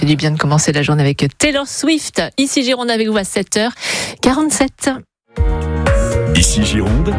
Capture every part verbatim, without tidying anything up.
fait du bien de commencer la journée avec Taylor Swift. Ici Gironde avec vous à sept heures quarante-sept. Ici Gironde.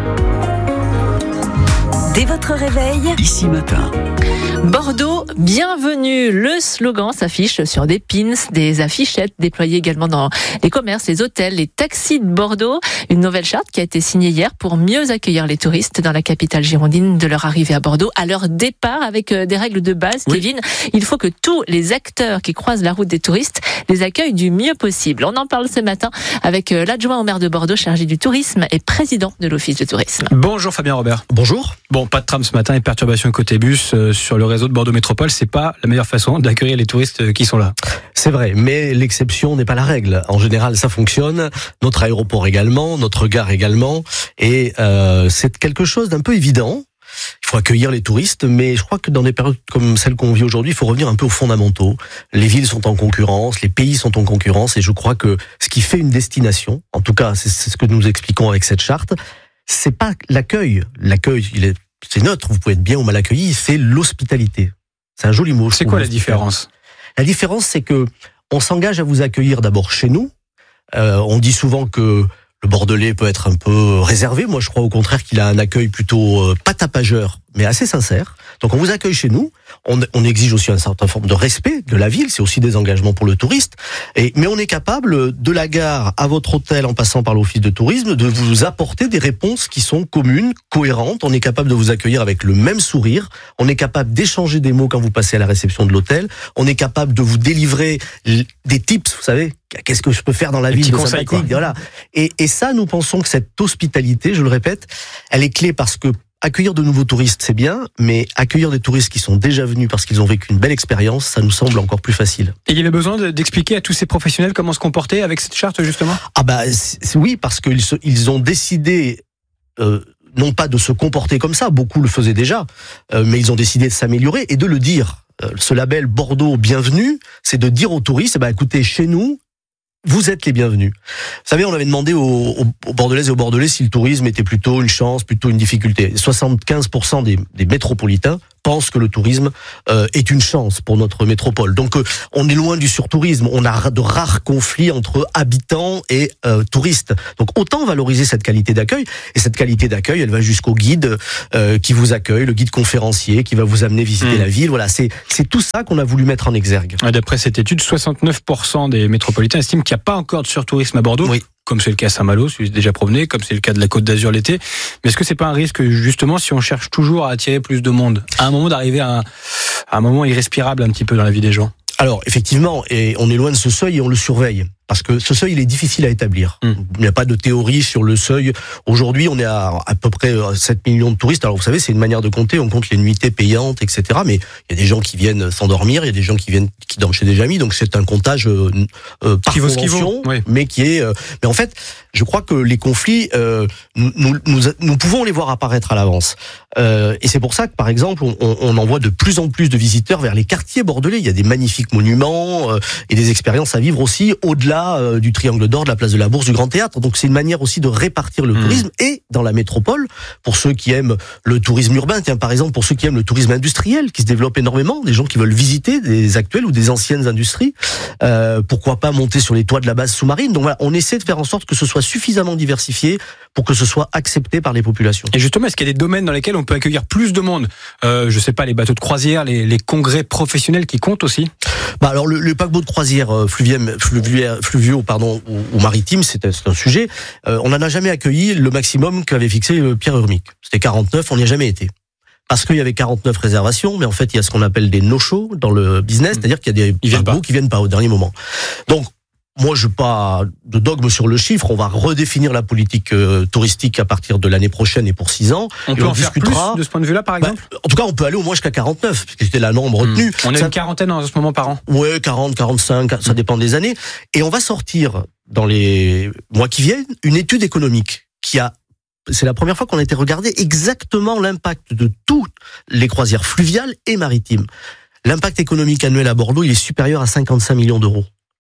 Dès votre réveil, Ici Matin. Bordeaux, bienvenue. Le slogan s'affiche sur des pins, des affichettes déployées également dans les commerces, les hôtels, les taxis de Bordeaux. Une nouvelle charte qui a été signée hier pour mieux accueillir les touristes dans la capitale girondine de leur arrivée à Bordeaux, à leur départ, avec des règles de base. Oui. Kevin, il faut que tous les acteurs qui croisent la route des touristes les accueillent du mieux possible. On en parle ce matin avec l'adjoint au maire de Bordeaux chargé du tourisme et président de l'office de tourisme. Bonjour Fabien Robert. Bonjour. Bon, pas de tram ce matin et perturbations côté bus euh, sur le réseau de Bordeaux Métropole, c'est pas la meilleure façon d'accueillir les touristes qui sont là. C'est vrai, mais l'exception n'est pas la règle. En général, ça fonctionne. Notre aéroport également, notre gare également, et euh, c'est quelque chose d'un peu évident. Il faut accueillir les touristes, mais je crois que dans des périodes comme celle qu'on vit aujourd'hui, il faut revenir un peu aux fondamentaux. Les villes sont en concurrence, les pays sont en concurrence, et je crois que ce qui fait une destination, en tout cas, c'est, c'est ce que nous expliquons avec cette charte, c'est pas l'accueil. L'accueil, il est, c'est neutre, vous pouvez être bien ou mal accueilli, c'est l'hospitalité. C'est un joli mot. C'est quoi la différence ? La différence, c'est que on s'engage à vous accueillir d'abord chez nous. Euh, on dit souvent que le Bordelais peut être un peu réservé. Moi, je crois au contraire qu'il a un accueil plutôt euh, pas tapageur, mais assez sincère. Donc, on vous accueille chez nous. On, on exige aussi une certaine forme de respect de la ville. C'est aussi des engagements pour le touriste. Et, mais on est capable, de la gare à votre hôtel, en passant par l'office de tourisme, de vous apporter des réponses qui sont communes, cohérentes. On est capable de vous accueillir avec le même sourire. On est capable d'échanger des mots quand vous passez à la réception de l'hôtel. On est capable de vous délivrer des tips, vous savez. Qu'est-ce que je peux faire dans la Les ville de conseils, sympathique, voilà. Et, et ça, nous pensons que cette hospitalité, je le répète, elle est clé parce que accueillir de nouveaux touristes, c'est bien, mais accueillir des touristes qui sont déjà venus parce qu'ils ont vécu une belle expérience, ça nous semble encore plus facile. Et il y avait besoin de, d'expliquer à tous ces professionnels comment se comporter avec cette charte, justement ? Ah bah c'est, oui, parce qu'ils se, ils ont décidé... Euh, non pas de se comporter comme ça, beaucoup le faisaient déjà, euh, mais ils ont décidé de s'améliorer et de le dire. Euh, ce label Bordeaux Bienvenue, c'est de dire aux touristes, bah écoutez, chez nous, vous êtes les bienvenus. Vous savez, on avait demandé aux, aux, aux Bordelaises et aux Bordelais si le tourisme était plutôt une chance, plutôt une difficulté. soixante-quinze pour cent des, des métropolitains pensent que le tourisme euh, est une chance pour notre métropole. Donc euh, on est loin du surtourisme, on a de rares conflits entre habitants et euh, touristes. Donc autant valoriser cette qualité d'accueil, et cette qualité d'accueil, elle va jusqu'au guide euh, qui vous accueille, le guide conférencier qui va vous amener visiter mmh. la ville. Voilà, c'est, c'est tout ça qu'on a voulu mettre en exergue. D'après cette étude, soixante-neuf pour cent des métropolitains estiment qu'il n'y a pas encore de surtourisme à Bordeaux. Oui. Comme c'est le cas à Saint-Malo, celui déjà promené, comme c'est le cas de la Côte d'Azur l'été. Mais est-ce que c'est pas un risque, justement, si on cherche toujours à attirer plus de monde, à un moment d'arriver à un, à un moment irrespirable un petit peu dans la vie des gens ? Alors, effectivement, et on est loin de ce seuil et on le surveille. Parce que ce seuil, il est difficile à établir. Mmh. Il n'y a pas de théorie sur le seuil. Aujourd'hui, on est à à peu près sept millions de touristes. Alors, vous savez, c'est une manière de compter. On compte les nuitées payantes, et cetera. Mais il y a des gens qui viennent s'endormir. Il y a des gens qui viennent, qui dorment chez des amis. Donc, c'est un comptage euh, euh, par convention, oui. mais qui est... Euh, mais en fait, je crois que les conflits, euh, nous, nous, nous, nous pouvons les voir apparaître à l'avance. Euh, et c'est pour ça que, par exemple, on, on envoie de plus en plus de visiteurs vers les quartiers bordelais. Il y a des magnifiques monuments euh, et des expériences à vivre aussi au-delà du Triangle d'Or, de la place de la Bourse, du Grand Théâtre. Donc c'est une manière aussi de répartir le mmh. tourisme, et dans la métropole, pour ceux qui aiment le tourisme urbain, tiens par exemple pour ceux qui aiment le tourisme industriel, qui se développe énormément, des gens qui veulent visiter des actuelles ou des anciennes industries, euh, pourquoi pas monter sur les toits de la base sous-marine. Donc voilà, on essaie de faire en sorte que ce soit suffisamment diversifié pour que ce soit accepté par les populations. Et justement, est-ce qu'il y a des domaines dans lesquels on peut accueillir plus de monde ? euh, Je sais pas, les bateaux de croisière, les, les congrès professionnels qui comptent aussi ? Bah alors le, le paquebot de croisière fluvieux, fluvieux, fluvieux pardon, ou, ou maritime, c'est, c'est un sujet. Euh, on n'en a jamais accueilli le maximum qu'avait fixé Pierre Urmic. C'était quarante-neuf, on n'y a jamais été. Parce qu'il y avait quarante-neuf réservations, mais en fait il y a ce qu'on appelle des no-show dans le business, mmh. c'est-à-dire qu'il y a des paquebots qui viennent pas au dernier moment. Donc moi, je n'ai pas de dogme sur le chiffre. On va redéfinir la politique euh, touristique à partir de l'année prochaine et pour six ans. On et peut on en discutera. Faire plus de ce point de vue-là, par exemple. Bah, en tout cas, on peut aller au moins jusqu'à quarante-neuf, parce que c'était la norme retenue. Mmh. On a ça... une quarantaine en ce moment par an. Ouais, quarante, quarante-cinq, mmh. ça dépend des années. Et on va sortir, dans les mois qui viennent, une étude économique qui a... C'est la première fois qu'on a été regarder exactement l'impact de toutes les croisières fluviales et maritimes. L'impact économique annuel à Bordeaux, il est supérieur à cinquante-cinq millions d'euros.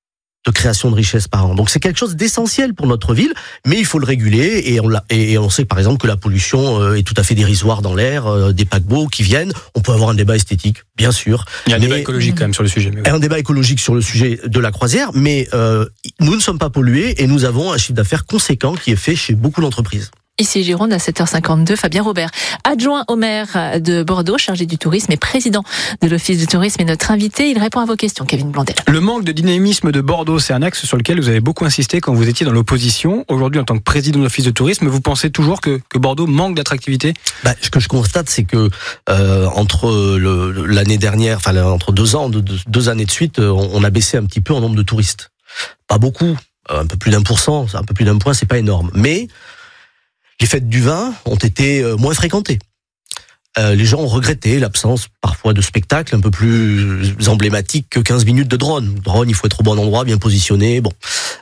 de création de richesse par an. Donc c'est quelque chose d'essentiel pour notre ville, mais il faut le réguler et on, l'a, et on sait par exemple que la pollution est tout à fait dérisoire dans l'air, des paquebots qui viennent. On peut avoir un débat esthétique, bien sûr. Il y a un mais, débat écologique quand même sur le sujet. Mais ouais. Un débat écologique sur le sujet de la croisière, mais euh, nous ne sommes pas pollués et nous avons un chiffre d'affaires conséquent qui est fait chez beaucoup d'entreprises. Ici Gironde à sept heures cinquante-deux, Fabien Robert, adjoint au maire de Bordeaux, chargé du tourisme et président de l'Office du tourisme est notre invité. Il répond à vos questions, Kevin Blondel. Le manque de dynamisme de Bordeaux, c'est un axe sur lequel vous avez beaucoup insisté quand vous étiez dans l'opposition. Aujourd'hui, en tant que président de l'Office de tourisme, vous pensez toujours que, que Bordeaux manque d'attractivité ? Bah, ce que je constate, c'est que euh, entre le, l'année dernière, enfin entre deux ans, deux, deux années de suite, on, on a baissé un petit peu en nombre de touristes. Pas beaucoup, un peu plus d'un pour cent, un peu plus d'un point, c'est pas énorme, mais les fêtes du vin ont été moins fréquentées. Euh, les gens ont regretté l'absence parfois de spectacles un peu plus emblématiques que quinze minutes de drone. Drone, il faut être au bon endroit, bien positionné. Bon,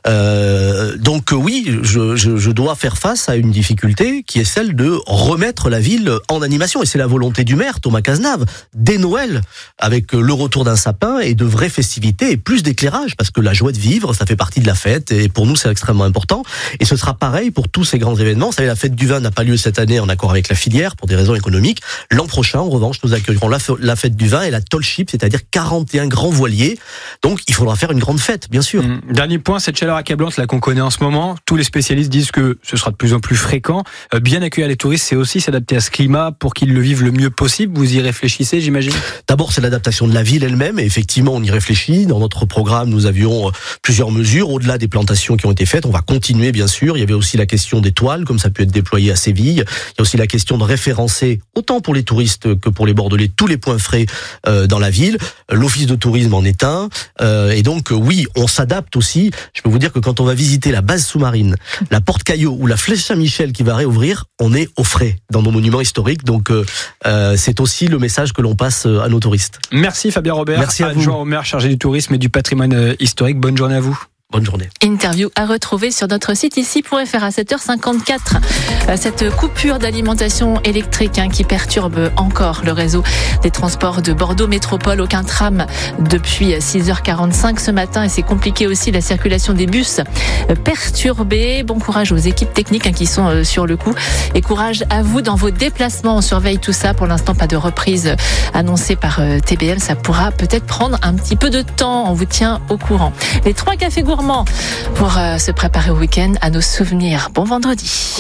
euh, donc oui, je, je, je dois faire face à une difficulté qui est celle de remettre la ville en animation. Et c'est la volonté du maire, Thomas Cazenave, dès Noël, avec le retour d'un sapin et de vraies festivités et plus d'éclairage, parce que la joie de vivre, ça fait partie de la fête et pour nous, c'est extrêmement important. Et ce sera pareil pour tous ces grands événements. Vous savez, la fête du vin n'a pas lieu cette année en accord avec la filière pour des raisons économiques. L'an prochain, en revanche, nous accueillerons la, la fête du vin et la tall ship, c'est-à-dire quarante et un grands voiliers. Donc, il faudra faire une grande fête, bien sûr. Mmh. Dernier point, cette chaleur accablante là qu'on connaît en ce moment, tous les spécialistes disent que ce sera de plus en plus fréquent. Euh, bien accueillir les touristes, c'est aussi s'adapter à ce climat pour qu'ils le vivent le mieux possible. Vous y réfléchissez, j'imagine ? D'abord, c'est l'adaptation de la ville elle-même. Et effectivement, on y réfléchit. Dans notre programme, nous avions plusieurs mesures. Au-delà des plantations qui ont été faites, on va continuer, bien sûr. Il y avait aussi la question des toiles, comme ça peut être déployé à Séville. Il y a aussi la question de référencer, autant pour les touristes que pour les Bordelais, tous les points frais euh, dans la ville. L'office de tourisme en est un. Euh, et donc, euh, oui, on s'adapte aussi. Je peux vous dire que quand on va visiter la base sous-marine, la Porte Caillot ou la Flèche Saint-Michel qui va réouvrir, on est au frais dans nos monuments historiques. Donc, euh, euh, c'est aussi le message que l'on passe à nos touristes. Merci Fabien Robert, Merci à adjoint vous. au maire chargé du tourisme et du patrimoine historique. Bonne journée à vous. Bonne journée. Interview à retrouver sur notre site ici point f r à sept heures cinquante-quatre. Cette coupure d'alimentation électrique hein, qui perturbe encore le réseau des transports de Bordeaux Métropole. Aucun tram depuis six heures quarante-cinq ce matin et c'est compliqué aussi la circulation des bus perturbée. Bon courage aux équipes techniques hein, qui sont sur le coup et courage à vous dans vos déplacements. On surveille tout ça. Pour l'instant, pas de reprise annoncée par T B L. Ça pourra peut-être prendre un petit peu de temps. On vous tient au courant. Les trois cafés gourmands pour euh, se préparer au week-end à nos souvenirs. Bon vendredi.